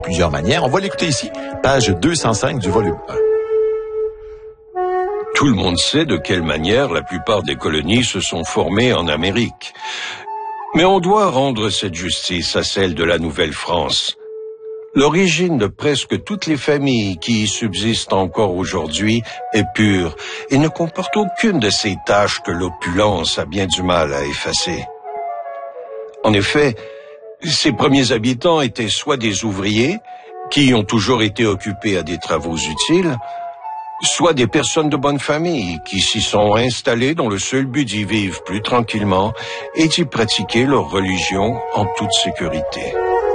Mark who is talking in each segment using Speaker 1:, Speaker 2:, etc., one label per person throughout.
Speaker 1: plusieurs manières. On va l'écouter ici, page 205 du volume 1.
Speaker 2: Tout le monde sait de quelle manière la plupart des colonies se sont formées en Amérique. Mais on doit rendre cette justice à celle de la Nouvelle-France. L'origine de presque toutes les familles qui y subsistent encore aujourd'hui est pure et ne comporte aucune de ces taches que l'opulence a bien du mal à effacer. En effet, ces premiers habitants étaient soit des ouvriers, qui ont toujours été occupés à des travaux utiles, soit des personnes de bonne famille qui s'y sont installées dans le seul but d'y vivre plus tranquillement et d'y pratiquer leur religion en toute sécurité.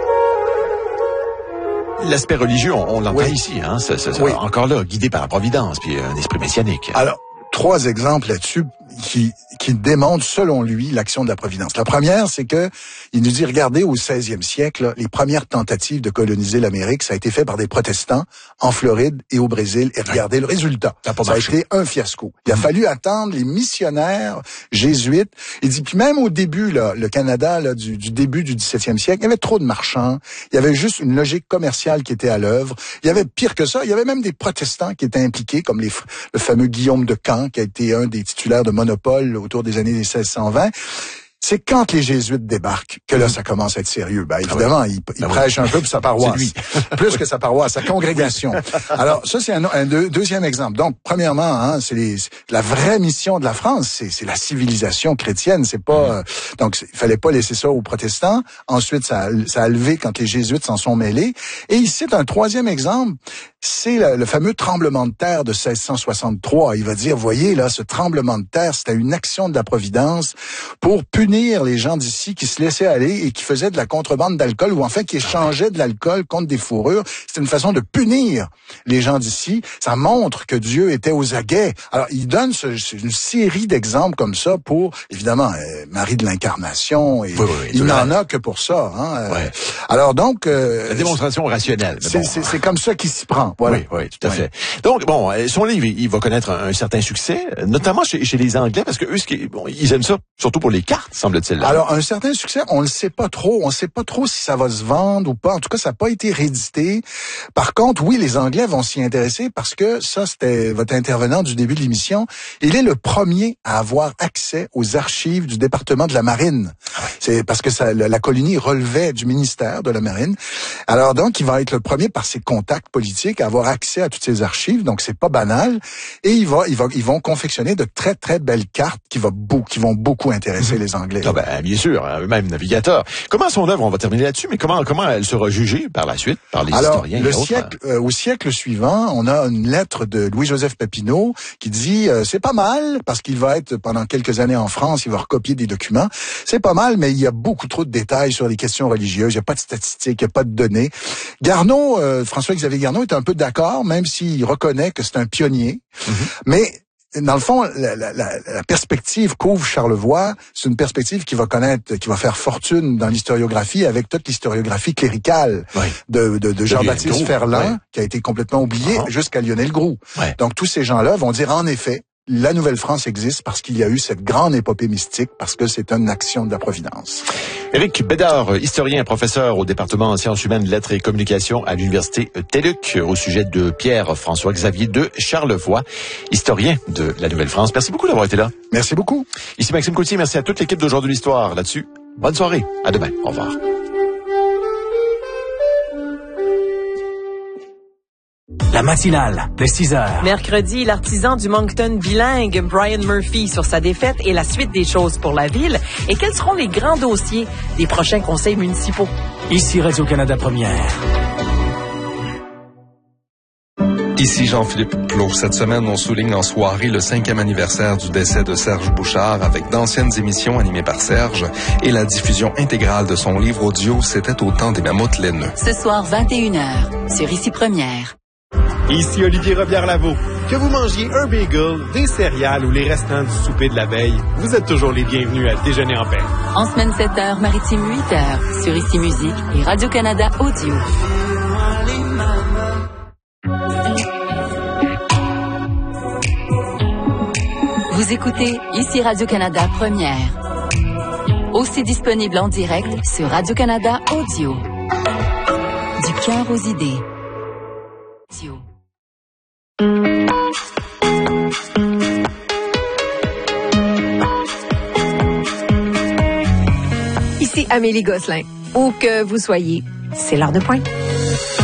Speaker 1: L'aspect religieux, on l'entend ici, hein,
Speaker 3: Oui.
Speaker 1: encore là, guidé par la providence, puis un esprit messianique.
Speaker 3: Alors, 3 exemples là-dessus qui démontrent, selon lui, l'action de la Providence. La première, c'est que il nous dit, regardez, au 16e siècle, là, les premières tentatives de coloniser l'Amérique, ça a été fait par des protestants en Floride et au Brésil. Et regardez le résultat. Ça a été un fiasco. Il a fallu attendre les missionnaires jésuites. Il dit, puis même au début, là, le Canada, là, du début du 17e siècle, il y avait trop de marchands. Il y avait juste une logique commerciale qui était à l'œuvre. Il y avait pire que ça. Il y avait même des protestants qui étaient impliqués, comme le fameux Guillaume de Caen, qui a été un des titulaires de monopole autour des années 1620. C'est quand les jésuites débarquent que là, ça commence à être sérieux. Ben, évidemment, il prêche un peu pour sa paroisse.
Speaker 1: C'est lui.
Speaker 3: Plus que sa paroisse, sa congrégation. Alors, ça, c'est un deuxième exemple. Donc, premièrement, hein, la vraie mission de la France, c'est la civilisation chrétienne. C'est pas, donc, il fallait pas laisser ça aux protestants. Ensuite, ça a levé quand les jésuites s'en sont mêlés. Et il cite un troisième exemple. C'est le fameux tremblement de terre de 1663. Il va dire, voyez, là, ce tremblement de terre, c'était une action de la Providence pour punir les gens d'ici qui se laissaient aller et qui faisaient de la contrebande d'alcool ou enfin qui échangeaient de l'alcool contre des fourrures. C'était une façon de punir les gens d'ici. Ça montre que Dieu était aux aguets. Alors, il donne une série d'exemples comme ça pour, évidemment, Marie de l'Incarnation. Et il n'en a que pour ça. Hein. Alors donc...
Speaker 1: la démonstration rationnelle.
Speaker 3: C'est comme ça qu'il s'y prend. Voilà.
Speaker 1: Oui, tout à fait. Donc, bon, son livre, il va connaître un certain succès, notamment chez les Anglais, parce que eux, ils aiment ça, surtout pour les cartes, semble-t-il.
Speaker 3: Alors, un certain succès, on le sait pas trop. On sait pas trop si ça va se vendre ou pas. En tout cas, ça n'a pas été réédité. Par contre, oui, les Anglais vont s'y intéresser parce que ça, c'était votre intervenant du début de l'émission. Il est le premier à avoir accès aux archives du département de la Marine. C'est parce que la colonie relevait du ministère de la Marine. Alors donc, il va être le premier par ses contacts politiques à avoir accès à toutes ces archives. Donc, c'est pas banal. Et ils vont confectionner de très, très belles cartes qui vont beaucoup intéresser les Anglais.
Speaker 1: Ah ben, bien sûr, même navigateur. Comment son œuvre, on va terminer là-dessus, mais comment elle sera jugée par la suite, par les historiens et autres?
Speaker 3: Au siècle suivant, on a une lettre de Louis-Joseph Papineau qui dit c'est pas mal, parce qu'il va être pendant quelques années en France, il va recopier des documents. C'est pas mal, mais il y a beaucoup trop de détails sur les questions religieuses. Il n'y a pas de statistiques, il n'y a pas de données. Garneau, François-Xavier Garneau est un peu d'accord, même s'il reconnaît que c'est un pionnier. Mais dans le fond, la perspective qu'ouvre Charlevoix, c'est une perspective qui va faire fortune dans l'historiographie avec toute l'historiographie cléricale de Jean-Baptiste Ferland, qui a été complètement oublié, jusqu'à Lionel Groulx. Donc, tous ces gens-là vont dire, en effet, la Nouvelle-France existe parce qu'il y a eu cette grande épopée mystique, parce que c'est une action de la Providence.
Speaker 1: Éric Bédard, historien et professeur au département en sciences humaines, lettres et communications à l'université TÉLUQ, au sujet de Pierre-François-Xavier de Charlevoix, historien de la Nouvelle-France. Merci beaucoup d'avoir été là.
Speaker 3: Merci beaucoup.
Speaker 1: Ici Maxime Coutier, merci à toute l'équipe d'Aujourd'hui l'Histoire là-dessus. Bonne soirée, à demain, au revoir.
Speaker 4: La matinale de 6 heures.
Speaker 5: Mercredi, l'artisan du Moncton bilingue, Brian Murphy, sur sa défaite et la suite des choses pour la ville. Et quels seront les grands dossiers des prochains conseils municipaux?
Speaker 4: Ici Radio-Canada Première.
Speaker 6: Ici Jean-Philippe Plot. Cette semaine, on souligne en soirée le 5e anniversaire du décès de Serge Bouchard avec d'anciennes émissions animées par Serge et la diffusion intégrale de son livre audio « C'était au temps des mammouths laineux ».
Speaker 7: Ce soir, 21h, sur Ici Première.
Speaker 8: Ici Olivier Robillard-Lavaux. Que vous mangiez un bagel, des céréales ou les restants du souper de la veille, vous êtes toujours les bienvenus à Déjeuner en paix.
Speaker 7: En semaine 7h, maritime 8h, sur Ici Musique et Radio-Canada Audio. Vous écoutez Ici Radio-Canada Première. Aussi disponible en direct sur Radio-Canada Audio. Du cœur aux idées.
Speaker 9: Ici Amélie Gosselin. Où que vous soyez, c'est l'heure de pointe.